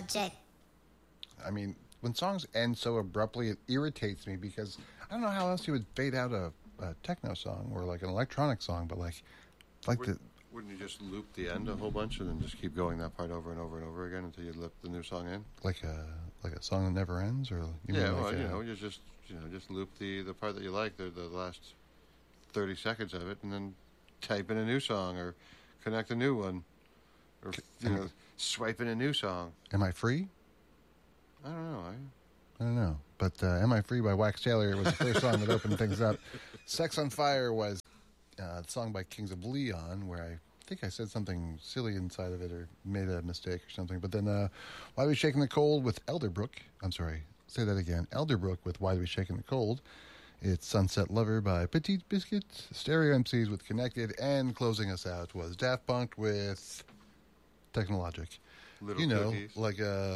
Technologic. I mean, when songs end so abruptly, it irritates me because I don't know how else you would fade out a techno song or like an electronic song, but like Wouldn't you just loop the end a whole bunch and then just keep going that part over and over and over again until you loop the new song in? like a song that never ends, or you Yeah, mean well, like you just loop the part that you like, the last 30 seconds of it, and then type in a new song or connect a new one, or swipe in a new song. Am I Free? I don't know. I don't know, but "Am I Free" by Wax Taylor was the first song that opened things up. "Sex on Fire" was a song by Kings of Leon, where I think I said something silly inside of it or made a mistake or something. But then "Why We Shaking the Cold" with Elderbrook. I'm sorry, say that again. Elderbrook with "Why We Shaking the Cold." It's "Sunset Lover" by Petite Biscuit, Stereo MCs with "Connected," and closing us out was Daft Punk with Technologic. Little cookies. Like a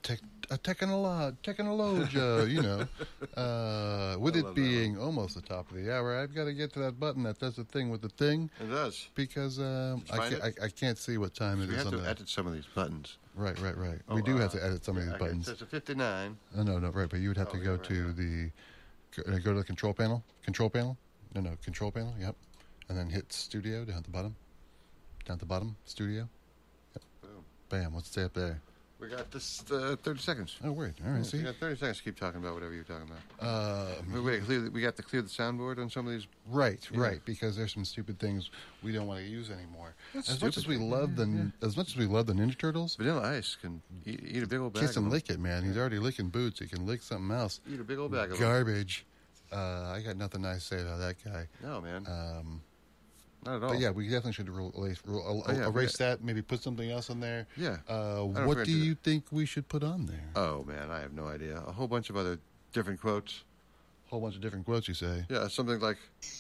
Technologia, with it being almost the top of the hour, I've got to get to that button that does the thing with the thing. It does. Because I can't see what time it is. We have to edit some of these buttons. Right. We do have to edit some of these buttons. It's a 59. No, right, but you would have to go to go to the control panel. Control panel? No, control panel, yep. And then hit studio down at the bottom. Down at the bottom, studio. Yep. Boom. Bam, what's it say up there? We got this 30 seconds. Oh, weird. All right, see? We got 30 seconds to keep talking about whatever you're talking about. We got to clear the soundboard on some of these. Right, because there's some stupid things we don't want to use anymore. As much as we love the Ninja Turtles, Vanilla Ice can eat a big old bag. kiss and lick it, man. He's already licking boots. He can lick something else. Eat a big old bag of garbage. I got nothing nice to say about that guy. No, man. Not at all. But yeah, we definitely should erase that. Maybe put something else on there. Yeah. What do you think we should put on there? Oh man, I have no idea. A whole bunch of other different quotes. Whole bunch of different quotes, you say? Yeah, something like.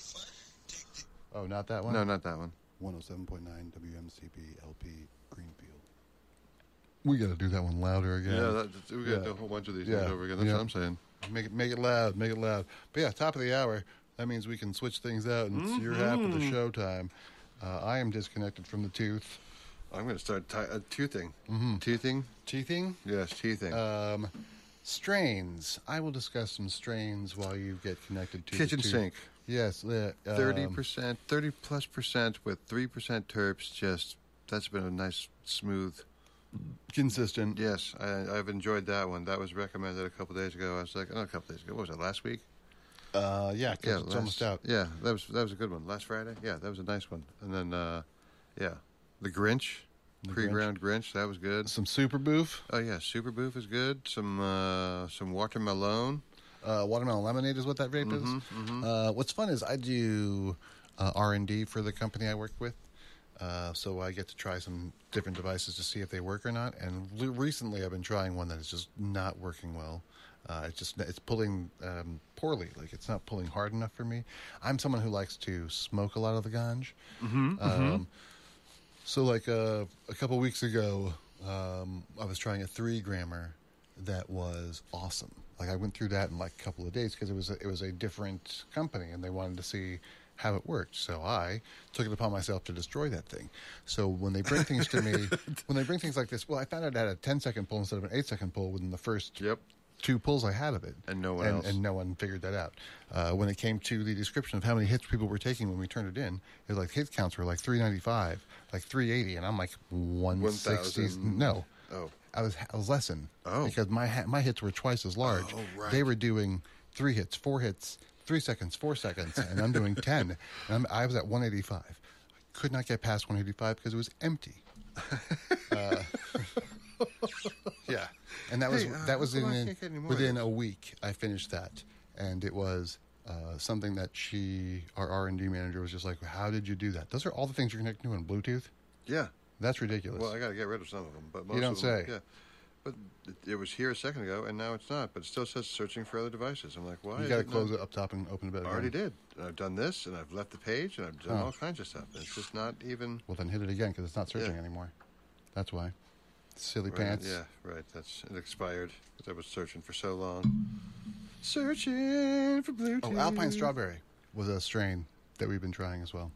Oh, not that one. No, not that one. 107.9 WMCP LP Greenfield. We got to do that one louder again. Yeah, we got to do a whole bunch of these things over again. That's what I'm saying. Make it loud. But yeah, top of the hour. That means we can switch things out, and it's your half of the show time. I am disconnected from the tooth. I'm going to start toothing. Mm-hmm. Teething? Teething? Yes, teething. Strains. I will discuss some strains while you get connected to kitchen the tooth. sink. Yes. 30%, 30+% with 3% terps. That's been a nice, smooth. Consistent. Yes, I've enjoyed that one. That was recommended a couple days ago. I was like, a couple days ago. What was it, last week? It's almost out. Yeah, that was a good one. Last Friday? Yeah, that was a nice one. And then, the Grinch, pre-ground Grinch, that was good. Some Super Boof. Oh, yeah, Super Boof is good. Some Watermelon. Watermelon Lemonade is what that vape is. Mm-hmm. What's fun is I do R&D for the company I work with. So I get to try some different devices to see if they work or not. And recently I've been trying one that is just not working well. It's pulling poorly. Like it's not pulling hard enough for me. I'm someone who likes to smoke a lot of the ganj. So like a couple weeks ago, I was trying a 3-grammer that was awesome. Like I went through that in like a couple of days because it was a different company and they wanted to see how it worked. So I took it upon myself to destroy that thing. So when they bring things to me, when they bring things like this, well, I found out it had a 10-second pull instead of an 8-second pull within the first 2 pulls I had of it. And no one else. And no one figured that out. When it came to the description of how many hits people were taking when we turned it in, it was like hit counts were like 395, like 380, and I'm like 160. 1,000. No. Oh. I was less than. Oh. Because my hits were twice as large. Oh, right. They were doing 3 hits, 4 hits, 3 seconds, 4 seconds, and I'm doing 10. And I was at 185. I could not get past 185 because it was empty. Yeah, and that was within a week. I finished that, and it was something that our R&D manager was just like, "How did you do that? Those are all the things you're connecting to on Bluetooth." Yeah, that's ridiculous. Well, I got to get rid of some of them, but most you don't of them, say. Yeah, but it was here a second ago, and now it's not. But it still says searching for other devices. I'm like, why? You got to close it up top and open it back. I already did. And I've done this, and I've left the page, and I've done all kinds of stuff. It's just not even. Well, then hit it again because it's not searching anymore. That's why. Silly pants. Yeah, right. It expired because I was searching for so long. Searching for Bluetooth. Oh, Alpine Strawberry was a strain that we've been trying as well.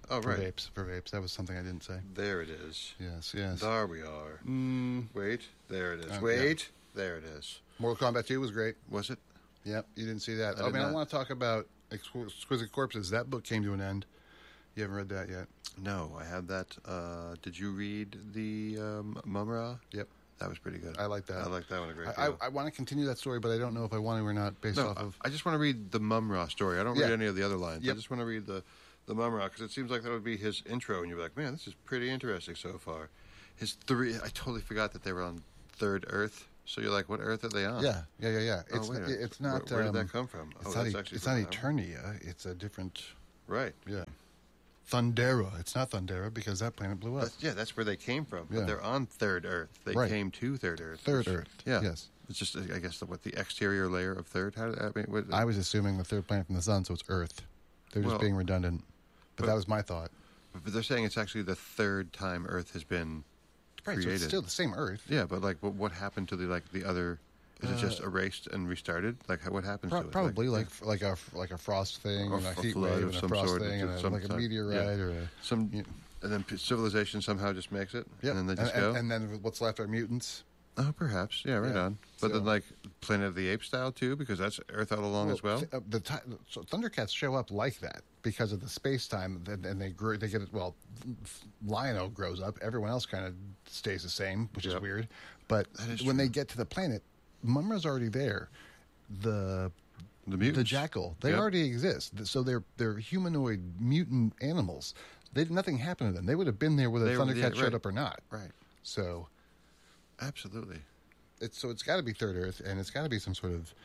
Oh, For right. vapes. For vapes. That was something I didn't say. There it is. Yes, yes. There we are. Wait. There it is. Yeah. Wait. There it is. Mortal Kombat 2 was great. Was it? Yep, you didn't see that. I did I not. want to talk about Exquisite Corpses. That book came to an end. You haven't read that yet? No, I had that. Did you read the Mumra? Yep. That was pretty good. I like that. I like that one a great I deal. want to continue that story, but I don't know if I want to or not based No, off of... I just want to read the Mumra story. I don't read Yeah. any of the other lines. Yep. I just want to read the Mumra because it seems like that would be his intro, and you're like, man, this is pretty interesting so far. His three... I totally forgot that they were on Third Earth. So you're like, what Earth are they on? Yeah. Oh, It's, wait a minute. it's not... Where did that come from? It's Oh, not, that's actually it's not from that one. Eternia. It's a different... Right. Yeah. Thundera. It's not Thundera because that planet blew up. That's where they came from. Yeah. But they're on Third Earth. They Right. came to Third Earth. Third Earth. Yeah. Yes. It's just, I guess, the exterior layer of Third? How did, I mean, what, I was assuming the third planet from the sun, so it's Earth. They're just Well, being redundant. But that was my thought. But they're saying it's actually the third time Earth has been Right, so created. it's still the same Earth. Yeah, but like, what happened to the other? Is it just erased and restarted? Like, what happens to it? Probably like a frost thing, Or and a a heat flood wave, of and a some frost sort, thing, and just some like a type- meteorite, yeah. or a some, you know, and then civilization somehow just makes it. yeah. And then they just go. And then what's left are mutants. Oh, perhaps. Yeah, right Yeah. on. But So- then, like, Planet of the Apes style, too, because that's Earth all along as well? So Thundercats show up like that because of the space time, and they grow. They get it. Well, Lion-O grows up. Everyone else kind of stays the same, which is Yep. weird. But That is when true. they get to the planet, Mumra's already there. The mutants. jackal, they Yep. already exist. So they're humanoid mutant animals. Nothing happened to them. They would have been there whether They were- Thundercat yeah, showed right. up or not. Right. So Absolutely. it's got to be Third Earth, and it's got to be some sort of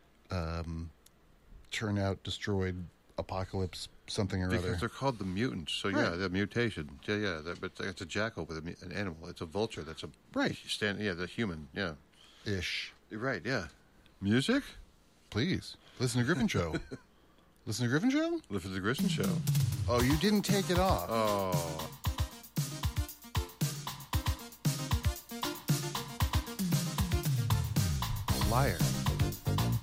turnout, destroyed apocalypse, something or Because other. they're called the mutants. So, Right. yeah, the mutation. Yeah. But it's a jackal with an animal. It's a vulture. That's a... Right. The human. Yeah. Ish. Right, yeah. Music? Please listen to Griffin Show. Listen to Griffin Show. Live at the Grissom Show. Oh, you didn't take it off. Oh. Liar.